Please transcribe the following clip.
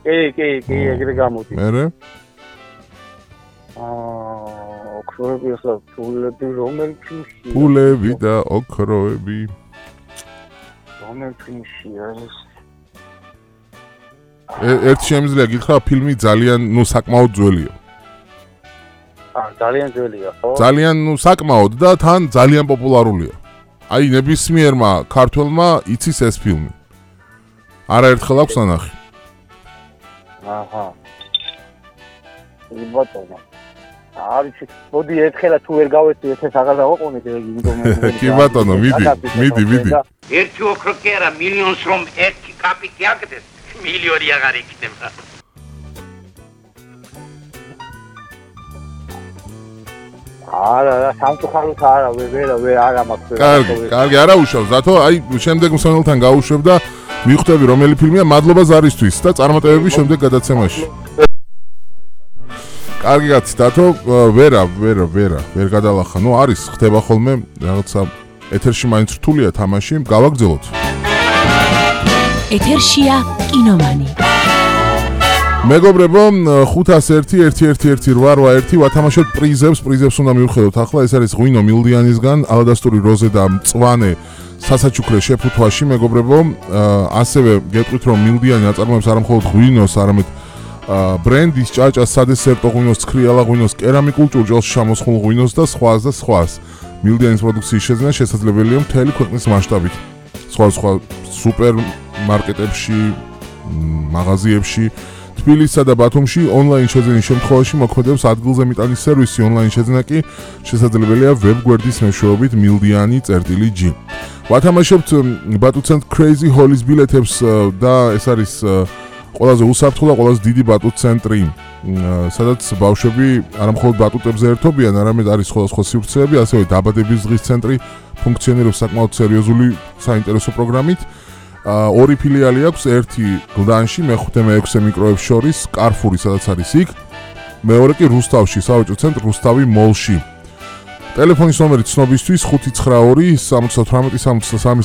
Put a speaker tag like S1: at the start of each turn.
S1: კი, ეგრე გამოდის.
S2: მერე?
S1: ოქროები ახლა ფულები რომელი ფილმშია?
S2: ფულები და ოქროები.
S1: რომელი ფილმშია ეს?
S2: ერთი შემიძლია გითხრა ფილმი ძალიან საკმაოდ ძველია.
S1: ძალიან ძველია, ხო?
S2: ძალიან საკმაოდ და თან ძალიან პოპულარულია. აი ნებისმიერმა ქართველმა იცის ეს ფილმი. არაერთხელ აქვს ნახე.
S1: აჰა. ბატონო. არის მოდი ერთხელა თუ ვერ გავეცი ეს აღარ დავაყოვნეთ იმიტომ
S2: კი ბატონო, მიდი.
S3: ერთი ოქრო კი არა, მილიონს რომ ერთი კაპიტი აკეთეს, მილიონი აღარ იქნება.
S1: არა, სამწუხაროდ არა, ვერ არა მაქვს.
S2: კარგი, არა უშავს, რატო აი შემდეგ მსმენელთან გაუშვებ და მიხვდები რომელი ფილმია, მადლობა ზარისთვის და წარმატებები შემდეგ გადაცემაში. კარგი კაცი, დათო, ვერ გადალახა. ნუ არის, ხდება ხოლმე რაღაცა ეთერში მაინც რთულია თამაში, გავაგრძელოთ.
S4: ეთერშია კინომანი.
S2: მეგობრებო, 501-1188 ვათამაშოთ პრიზებს უნდა მივხედოთ. ახლა ეს არის ღვინო მილდიანისგან, ალადასტური როზე და მწვანე სასაჩუქრე შეფუთვაში, მეგობრებო. ასევე გეტყვით რომ მილდიანი აწარმოებს არა მხოლოდ ღვინოს, არამედ ბრენდის, ჭაჭას, სადესერტო ღვინოს, ცქრიალა ღვინოს, კერამიკულ ჭურჭელში შემოსხმულ ღვინოს და სხვას. მილდიანის პროდუქციის შეძენა შესაძლებელია მთელი ქვეყნის მასშტაბით. სხვა სუპერმარკეტებში, მაღაზიებში, თბილისსა და ბათუმში ონლაინ შეძენის შემთხვევაში მოქმედებს ადგილზე მიტანის სერვისი, ონლაინ შეძენა კი შესაძლებელია ვებ-გვერდის მეშვეობით mildiani.g. ვათამაშებთ ბატუცენტ Crazy Holly-ის ბილეთებს და ეს არის ყველაზე უსაფრთხო და ყველაზე დიდი ბატუტ ცენტრი, სადაც ბავშვები არა მხოლოდ ბატუტებზე ერთობიან, არამედ არის სხვადასხვა სივრცეები, ასევე დაბადების დღის ცენტრი ფუნქციონირებს საკმაოდ სერიოზული საინტერესო პროგრამით. ორი ფილიალი აქვს, ერთი გლდანში, მეხუთე მე 6 მიკროებს შორის, კარფური, სადაც არის იქ, მეორე კი რუსთავში, სავაჭრო ცენტრ რუსთავი მოლში. ტელეფონის ნომერი ცნობისთვის 592 78 63